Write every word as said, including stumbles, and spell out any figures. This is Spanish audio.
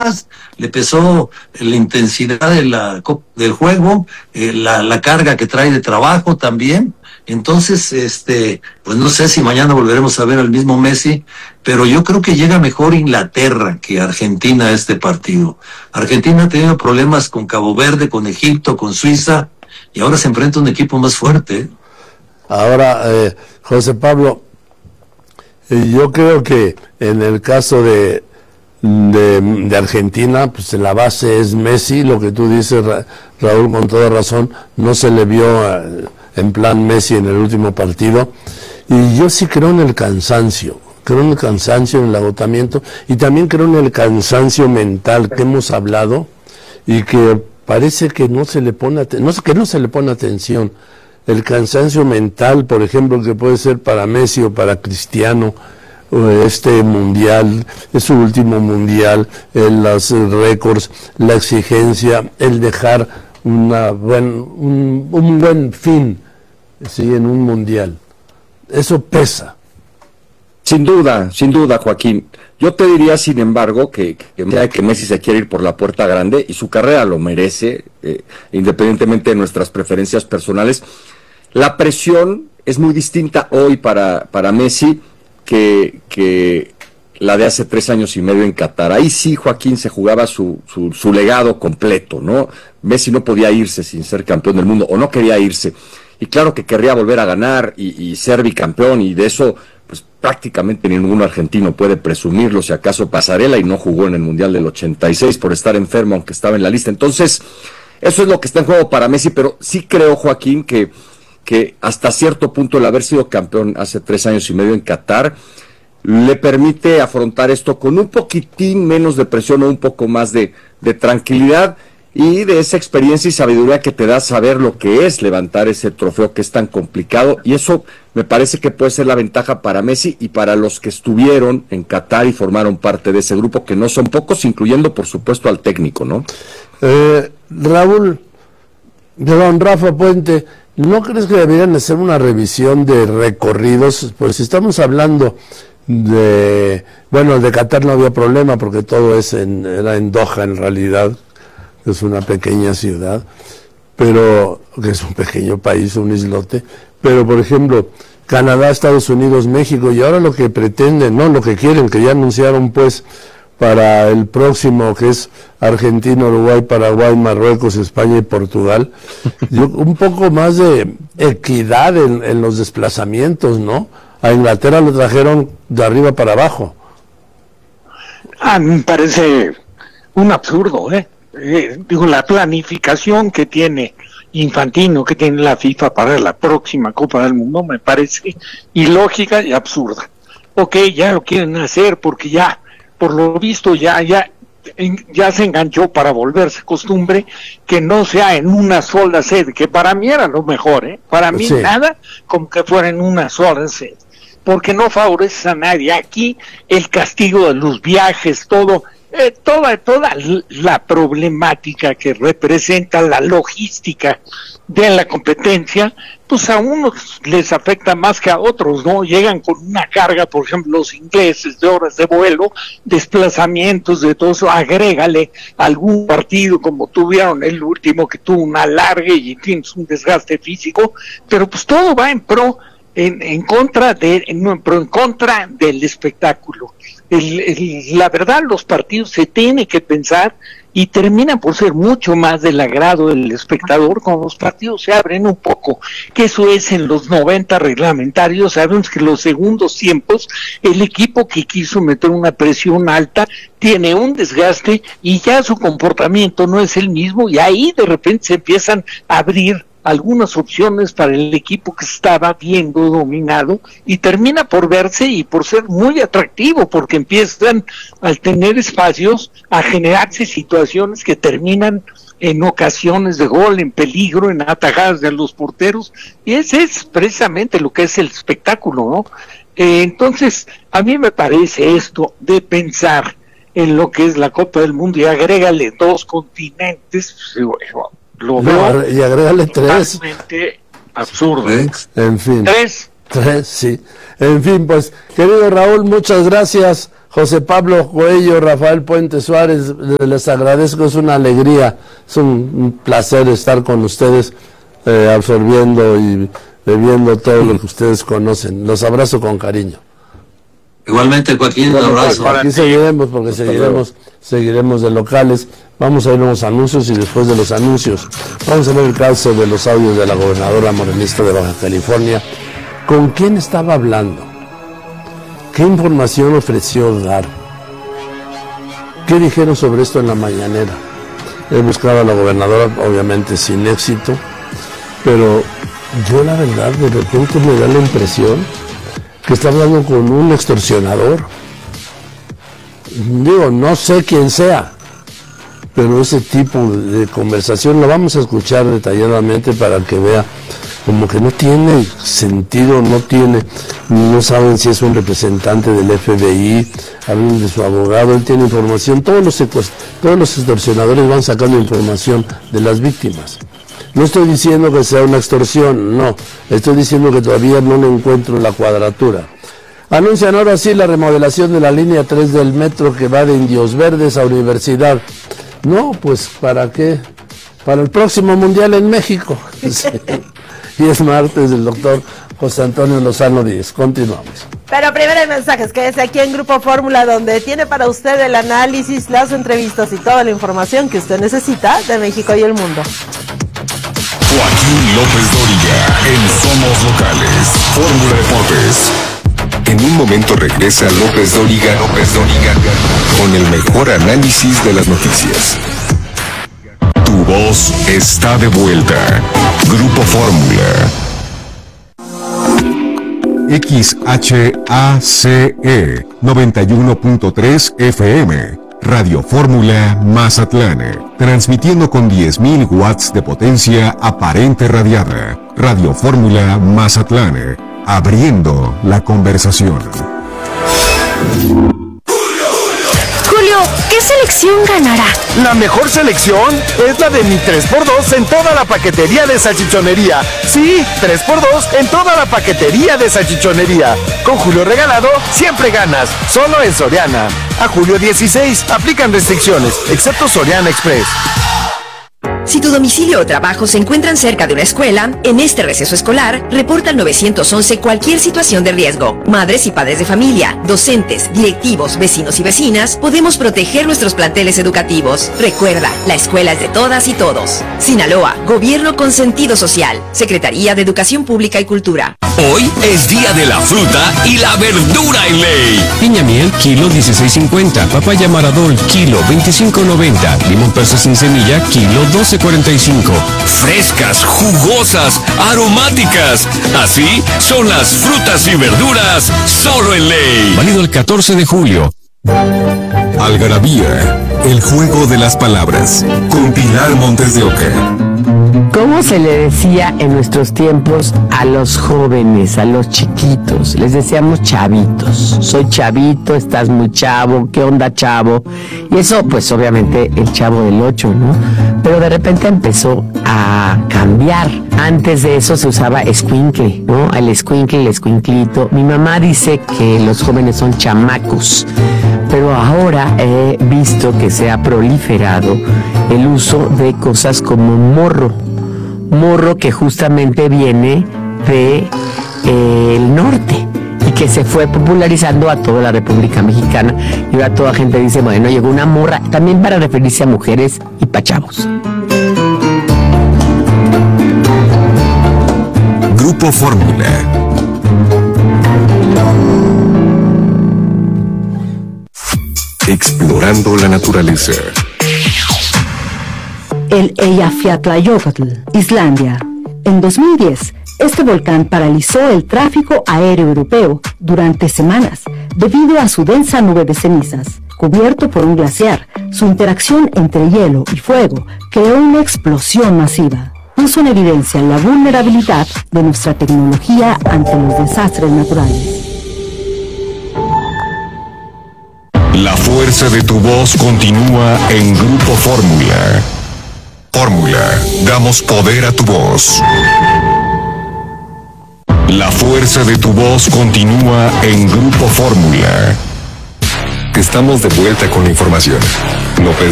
más, le pesó la intensidad de la, del juego, eh, la, la carga que trae de trabajo también. Entonces, este, pues no sé si mañana volveremos a ver al mismo Messi, pero yo creo que llega mejor Inglaterra que Argentina a este partido. Argentina ha tenido problemas con Cabo Verde, con Egipto, con Suiza, y ahora se enfrenta a un equipo más fuerte. Ahora, eh, José Pablo, eh, yo creo que en el caso de, de, de Argentina, pues la base es Messi, lo que tú dices, Ra- Raúl, con toda razón, no se le vio eh, en plan Messi en el último partido, y yo sí creo en el cansancio, creo en el cansancio, en el agotamiento, y también creo en el cansancio mental que hemos hablado, y que parece que no se le pone, aten- no, que no se le pone atención. El cansancio mental, por ejemplo, que puede ser para Messi o para Cristiano, este mundial, es su último mundial, eh, los récords, la exigencia, el dejar una buen, un, un buen fin, sí, en un mundial. Eso pesa. Sin duda, sin duda, Joaquín. Yo te diría, sin embargo, que, que, que Messi se quiere ir por la puerta grande y su carrera lo merece, eh, independientemente de nuestras preferencias personales. La presión es muy distinta hoy para, para Messi que, que la de hace tres años y medio en Qatar. Ahí sí, Joaquín, se jugaba su, su, su legado completo, ¿no? Messi no podía irse sin ser campeón del mundo, o no quería irse. Y claro que querría volver a ganar y, y ser bicampeón, y de eso pues prácticamente ningún argentino puede presumirlo, si acaso Pasarela, y no jugó en el Mundial del ochenta y seis por estar enfermo, aunque estaba en la lista. Entonces, eso es lo que está en juego para Messi, pero sí creo, Joaquín, que, que hasta cierto punto el haber sido campeón hace tres años y medio en Qatar le permite afrontar esto con un poquitín menos de presión o un poco más de, de tranquilidad, y de esa experiencia y sabiduría que te da saber lo que es levantar ese trofeo que es tan complicado, y eso me parece que puede ser la ventaja para Messi y para los que estuvieron en Qatar y formaron parte de ese grupo, que no son pocos, incluyendo por supuesto al técnico, ¿no? Eh, Raúl, perdón, Rafa Puente, ¿no crees que deberían hacer una revisión de recorridos? Pues si estamos hablando de, bueno, de Qatar no había problema porque todo es en, era en Doha en realidad, es una pequeña ciudad, pero que es un pequeño país, un islote, pero por ejemplo, Canadá, Estados Unidos, México, y ahora lo que pretenden, no, lo que quieren, que ya anunciaron pues para el próximo, que es Argentina, Uruguay, Paraguay, Marruecos, España y Portugal, yo, un poco más de equidad en, en los desplazamientos, ¿no? A Inglaterra lo trajeron de arriba para abajo. Ah, me parece un absurdo, ¿eh? Eh, digo, la planificación que tiene Infantino, que tiene la FIFA para la próxima Copa del Mundo, me parece ilógica y absurda. Ok, ya lo quieren hacer porque ya, por lo visto, ya, ya, ya se enganchó para volverse costumbre que no sea en una sola sede, que para mí era lo mejor, ¿eh? Para mí Sí. nada como que fuera en una sola sede, porque no favorece a nadie. Aquí el castigo de los viajes, todo, eh, toda, toda la problemática que representa la logística de la competencia, pues a unos les afecta más que a otros, ¿no? Llegan con una carga, por ejemplo, los ingleses, de horas de vuelo, desplazamientos, de todo eso, agrégale algún partido como tuvieron el último, que tuvo una larga y tienes un desgaste físico, pero pues todo va en pro, en, en contra de, en, pro, en contra del espectáculo. El, el, la verdad, los partidos se tiene que pensar y terminan por ser mucho más del agrado del espectador cuando los partidos se abren un poco, que eso es en los noventa reglamentarios. Sabemos que en los segundos tiempos el equipo que quiso meter una presión alta tiene un desgaste y ya su comportamiento no es el mismo, y ahí de repente se empiezan a abrir algunas opciones para el equipo que estaba viendo dominado, y termina por verse y por ser muy atractivo, porque empiezan al tener espacios a generarse situaciones que terminan en ocasiones de gol, en peligro, en atajadas de los porteros, y ese es precisamente lo que es el espectáculo, ¿no? Eh, entonces, a mí me parece esto de pensar en lo que es la Copa del Mundo y agrégale dos continentes, lo veo No, y agrégale tres. totalmente absurdo. ¿Eh? En fin. Tres, Tres, sí. En fin, pues, querido Raúl, muchas gracias. José Pablo Coello, Rafael Puente Suárez, les agradezco, es una alegría, es un, un placer estar con ustedes, eh, absorbiendo y bebiendo todo lo que ustedes conocen. Los abrazo con cariño. Igualmente, Joaquín, un abrazo. Aquí seguiremos, porque seguiremos, seguiremos de locales. Vamos a ir a unos anuncios y después de los anuncios vamos a ver el caso de los audios de la gobernadora morenista de Baja California. ¿Con quién estaba hablando? ¿Qué información ofreció dar? ¿Qué dijeron sobre esto en la mañanera? He buscado a la gobernadora, obviamente sin éxito, pero yo la verdad de repente me da la impresión que está hablando con un extorsionador. Digo, no sé quién sea, pero ese tipo de conversación lo vamos a escuchar detalladamente para que vea como que no tiene sentido, no tiene, no saben si es un representante del F B I, hablan de su abogado, él tiene información, todos los secuest- todos los extorsionadores van sacando información de las víctimas. No estoy diciendo que sea una extorsión, no, estoy diciendo que todavía no le encuentro la cuadratura. Anuncian ahora sí la remodelación de la línea tres del metro que va de Indios Verdes a Universidad. No, pues ¿para qué? Para el próximo Mundial en México. Sí. Y es martes del doctor José Antonio Lozano Díez. Continuamos. Pero primero hay mensajes, quédese aquí en Grupo Fórmula, donde tiene para usted el análisis, las entrevistas y toda la información que usted necesita de México y el mundo. Joaquín López Dóriga en Somos Locales, Fórmula Deportes. En un momento regresa López Dóriga, López Dóriga, con el mejor análisis de las noticias. Tu voz está de vuelta. Grupo Fórmula. X H A C E noventa y uno punto tres F M. Radio Fórmula Mazatlán. Transmitiendo con diez mil watts de potencia aparente radiada. Radio Fórmula Mazatlán. Abriendo la conversación. Julio, ¿qué selección ganará? La mejor selección es la de mi tres por dos en toda la paquetería de salchichonería. Sí, tres por dos en toda la paquetería de salchichonería. Con Julio regalado, siempre ganas. Solo en Soriana. A julio dieciséis, aplican restricciones, excepto Soriana Express. Si tu domicilio o trabajo se encuentran cerca de una escuela, en este receso escolar, reporta al nueve once cualquier situación de riesgo. Madres y padres de familia, docentes, directivos, vecinos y vecinas, podemos proteger nuestros planteles educativos. Recuerda, la escuela es de todas y todos. Sinaloa, Gobierno con sentido social. Secretaría de Educación Pública y Cultura. Hoy es día de la fruta y la verdura en ley. Piña miel, kilo dieciséis cincuenta. Papaya Maradol, kilo veinticinco noventa. Limón persa sin semilla, kilo doce cuarenta y cinco. Frescas, jugosas, aromáticas. Así son las frutas y verduras solo en ley. Válido el catorce de julio. Algarabía, el juego de las palabras, con Pilar Montes de Oca. ¿Cómo se le decía en nuestros tiempos a los jóvenes, a los chiquitos? Les decíamos chavitos. Soy chavito, estás muy chavo, ¿qué onda, chavo? Y eso, pues obviamente el Chavo del Ocho, ¿no? Pero de repente empezó a cambiar. Antes de eso se usaba escuincle, ¿no? El escuincle, el escuinclito. Mi mamá dice que los jóvenes son chamacos, pero ahora he visto que se ha proliferado el uso de cosas como morro. Morro que justamente viene de eh, el norte y que se fue popularizando a toda la República Mexicana, y ahora toda gente dice, bueno, llegó una morra, también para referirse a mujeres y pachavos. Grupo Fórmula. Explorando la naturaleza. El Eyjafjallajökull, Islandia. En dos mil diez, este volcán paralizó el tráfico aéreo europeo durante semanas debido a su densa nube de cenizas. Cubierto por un glaciar, su interacción entre hielo y fuego creó una explosión masiva. Puso en evidencia la vulnerabilidad de nuestra tecnología ante los desastres naturales. La fuerza de tu voz continúa en Grupo Fórmula. Fórmula, damos poder a tu voz. La fuerza de tu voz continúa en Grupo Fórmula. Estamos de vuelta con la información. No